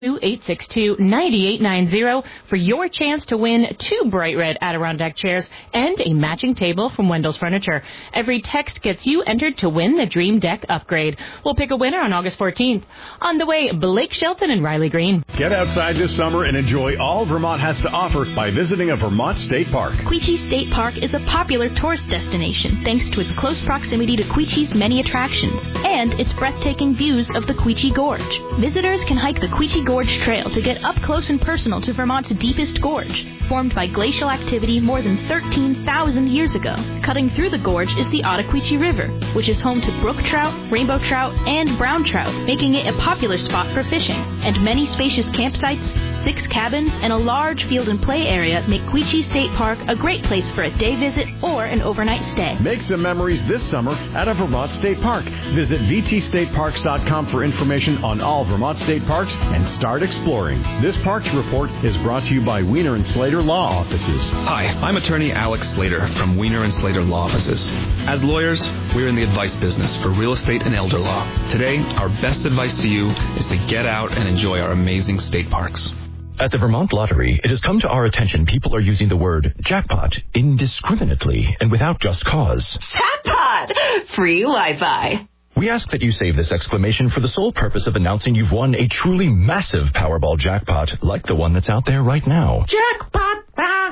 862-9890 for your chance to win 2 bright red Adirondack chairs and a matching table from Wendell's Furniture. Every text gets you entered to win the Dream Deck upgrade. We'll pick a winner on August 14th. On the way, Blake Shelton and Riley Green. Get outside this summer and enjoy all Vermont has to offer by visiting a Vermont state park. Quechee State Park is a popular tourist destination thanks to its close proximity to Quechee's many attractions and its breathtaking views of the Quechee Gorge. Visitors can hike the Quechee Gorge Trail to get up close and personal to Vermont's deepest gorge, formed by glacial activity more than 13,000 years ago. Cutting through the gorge is the Ottaquechee River, which is home to brook trout, rainbow trout, and brown trout, making it a popular spot for fishing. And many spacious campsites, 6 cabins, and a large field and play area make Quechee State Park a great place for a day visit or an overnight stay. Make some memories this summer at a Vermont state park. Visit vtstateparks.com for information on all Vermont state parks and start exploring. This Parks Report is brought to you by Wiener and Slater Law Offices. Hi, I'm attorney Alex Slater from Wiener and Slater Law Offices. As lawyers, we're in the advice business for real estate and elder law. Today, our best advice to you is to get out and enjoy our amazing state parks. At the Vermont Lottery, it has come to our attention people are using the word jackpot indiscriminately and without just cause. Jackpot! Free Wi-Fi. We ask that you save this exclamation for the sole purpose of announcing you've won a truly massive Powerball jackpot like the one that's out there right now. Jackpot!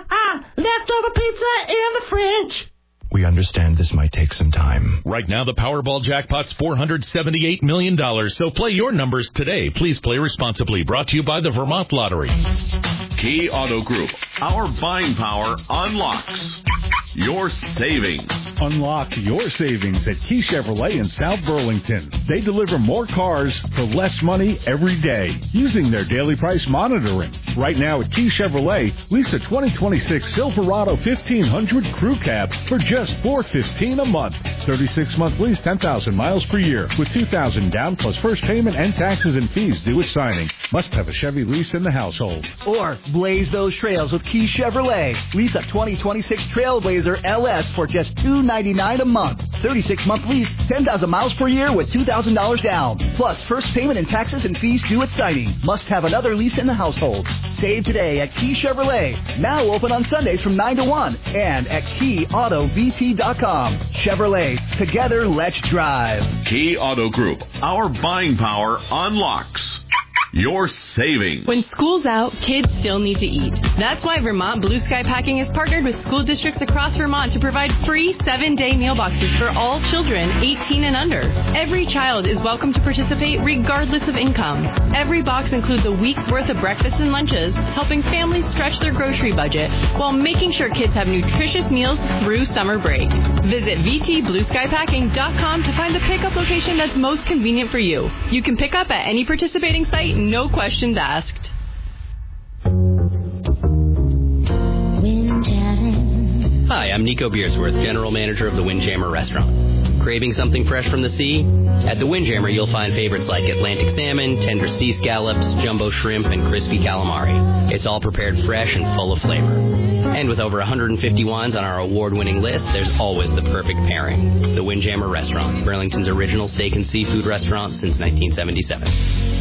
Leftover pizza in the fridge. We understand this might take some time. Right now, the Powerball jackpot's $478 million. So play your numbers today. Please play responsibly. Brought to you by the Vermont Lottery. Key Auto Group. Our buying power unlocks your savings. Unlock your savings at Key Chevrolet in South Burlington. They deliver more cars for less money every day using their daily price monitoring. Right now at Key Chevrolet, lease a 2026 Silverado 1500 Crew Cab for just $415 a month. 36-month lease, 10,000 miles per year with $2,000 down plus first payment and taxes and fees due at signing. Must have a Chevy lease in the household. Or blaze those trails with Key Chevrolet. Lease a 2026 Trailblazer LS for just $299 a month. 36-month lease, 10,000 miles per year with $2,000 down. Plus first payment and taxes and fees due at signing. Must have another lease in the household. Save today at Key Chevrolet. Now open on Sundays from 9 to 1. And at KeyAutoVT.com. Chevrolet. Together, let's drive. Key Auto Group. Our buying power unlocks your savings. When school's out, kids still need to eat. That's why Vermont Blue Sky Packing has partnered with school districts across Vermont to provide free 7-day meal boxes for all children 18 and under. Every child is welcome to participate regardless of income. Every box includes a week's worth of breakfasts and lunches, helping families stretch their grocery budget while making sure kids have nutritious meals through summer break. Visit VTBlueSkyPacking.com to find the pickup location that's most convenient for you. You can pick up at any participating site, no questions asked. Hi, I'm Nico Beardsworth, General Manager of the Windjammer Restaurant. Craving something fresh from the sea? At the Windjammer, you'll find favorites like Atlantic salmon, tender sea scallops, jumbo shrimp, and crispy calamari. It's all prepared fresh and full of flavor. And with over 150 wines on our award-winning list, there's always the perfect pairing. The Windjammer Restaurant, Burlington's original steak and seafood restaurant since 1977.